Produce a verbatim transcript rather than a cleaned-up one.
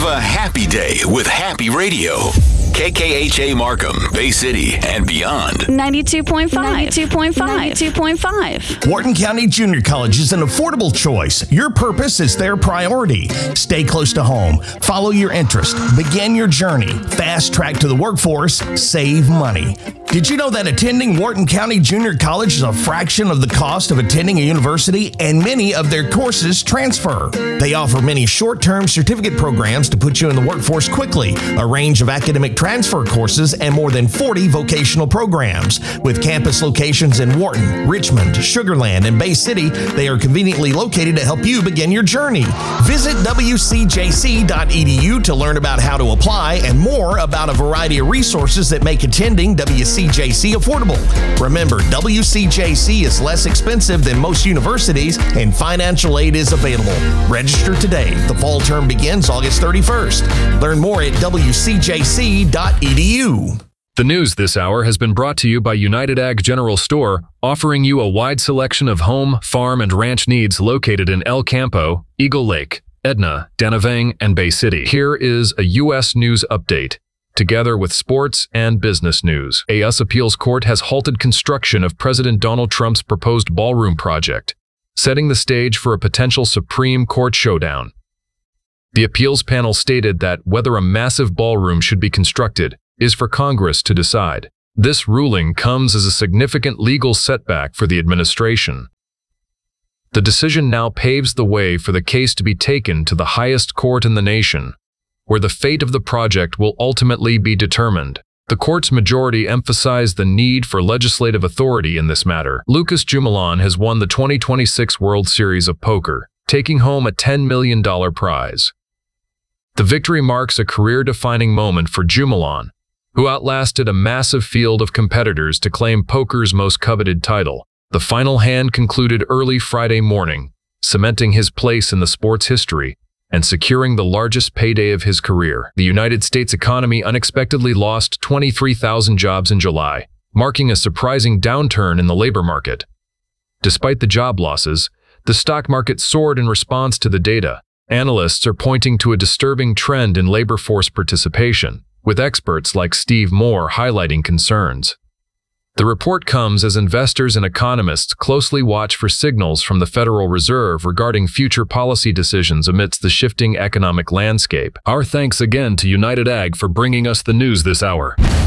Have a happy day with Happy Radio. K K H A Markham, Bay City, and beyond. ninety-two point five. ninety-two point five. ninety-two point five. Wharton County Junior College is an affordable choice. Your purpose is their priority. Stay close to home. Follow your interest. Begin your journey. Fast track to the workforce. Save money. Did you know that attending Wharton County Junior College is a fraction of the cost of attending a university, and many of their courses transfer? They offer many short-term certificate programs to put you in the workforce quickly, a range of academic transfer courses, and more than forty vocational programs. With campus locations in Wharton, Richmond, Sugar Land, and Bay City, they are conveniently located to help you begin your journey. Visit W C J C dot E D U to learn about how to apply and more about a variety of resources that make attending W C J C affordable. Remember, W C J C is less expensive than most universities, and financial aid is available. Register today. The fall term begins August thirty-first. Learn more at W C J C dot E D U. The news this hour has been brought to you by United Ag General Store, offering you a wide selection of home, farm, and ranch needs located in El Campo, Eagle Lake, Edna, Danavang, and Bay City. Here is a U S news update, together with sports and business news. A U S appeals court has halted construction of President Donald Trump's proposed ballroom project, setting the stage for a potential Supreme Court showdown. The appeals panel stated that whether a massive ballroom should be constructed is for Congress to decide. This ruling comes as a significant legal setback for the administration. The decision now paves the way for the case to be taken to the highest court in the nation, where the fate of the project will ultimately be determined. The court's majority emphasized the need for legislative authority in this matter. Lucas Jumelan has won the twenty twenty-six World Series of Poker, taking home a ten million dollars prize. The victory marks a career-defining moment for Jumelan, who outlasted a massive field of competitors to claim poker's most coveted title. The final hand concluded early Friday morning, cementing his place in the sport's history and securing the largest payday of his career. The United States economy unexpectedly lost twenty-three thousand jobs in July, marking a surprising downturn in the labor market. Despite the job losses, the stock market soared in response to the data. Analysts are pointing to a disturbing trend in labor force participation, with experts like Steve Moore highlighting concerns. The report comes as investors and economists closely watch for signals from the Federal Reserve regarding future policy decisions amidst the shifting economic landscape. Our thanks again to United Ag for bringing us the news this hour.